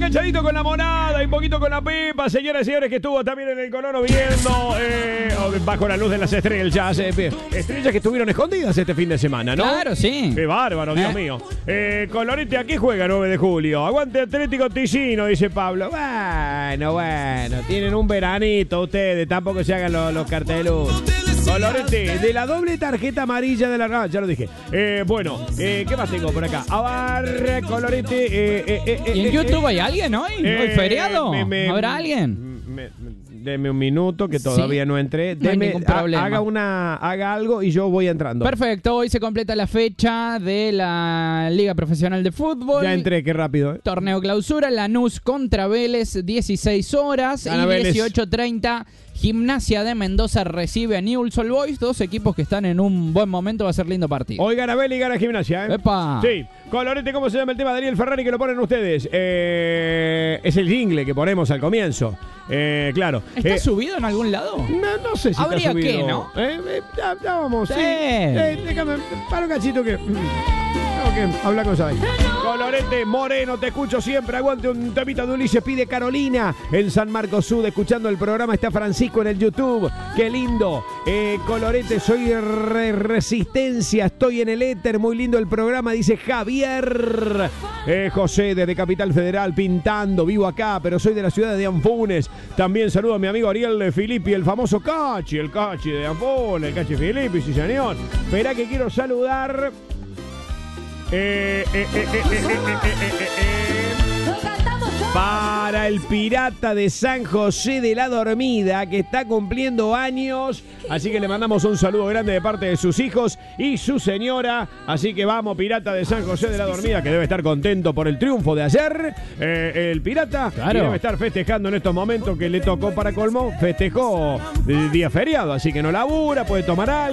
enganchadito con la monada y un poquito con la pipa, señoras y señores, que estuvo también en el Colono viendo bajo la luz de las estrellas del jazz. Estrellas que estuvieron escondidas este fin de semana, ¿no? Claro, sí. Qué bárbaro, Dios mío. Colorete, aquí juega 9 de julio. Aguante Atlético Ticino, dice Pablo. Bueno, tienen un veranito ustedes, tampoco se hagan los cartelos. Colorete, de la doble tarjeta amarilla de la... ya lo dije. ¿Qué más tengo por acá? A ver, Colorete... ¿Y en YouTube hay alguien hoy? ¿Hoy feriado? ¿Habrá alguien? Deme un minuto que todavía no entré. No hay ningún problema. Haga algo y yo voy entrando. Perfecto, hoy se completa la fecha de la Liga Profesional de Fútbol. Ya entré, qué rápido. Torneo clausura, Lanús contra Vélez, 16 horas. Gana y Vélez. 18:30, Gimnasia de Mendoza recibe a Newell's Old Boys. Dos equipos que están en un buen momento, va a ser lindo partido. Hoy gana Vélez y gana Gimnasia, ¿eh? ¡Epa! Sí. Colorete, ¿cómo se llama el tema? Daniel Ferrari, que lo ponen ustedes. Es el jingle que ponemos al comienzo. Claro. ¿Está subido en algún lado? No sé si Habría está subido. que, ¿no? Ya vamos, sí. Sí. Déjame, para un cachito que... tengo que hablar con Sabay. Colorete, Moreno, te escucho siempre. Aguante un temita de Ulises, pide Carolina. En San Marcos Sud, escuchando el programa, está Francisco en el YouTube. Qué lindo. Colorete, soy Resistencia, estoy en el éter. Muy lindo el programa, dice Javier. José, desde Capital Federal, pintando. Vivo acá, pero soy de la ciudad de Anfunes. También saludo a mi amigo Ariel de Filippi, el famoso Cachi, el Cachi de Anfunes, el Cachi Filippi, sí señor. Esperá que quiero saludar... para el Pirata de San José de la Dormida, que está cumpliendo años, así que le mandamos un saludo grande de parte de sus hijos y su señora. Así que vamos, Pirata de San José de la Dormida, que debe estar contento por el triunfo de ayer. El Pirata, claro, y debe estar festejando en estos momentos, que le tocó para colmo, festejó el día feriado, así que no labura, puede tomar algo.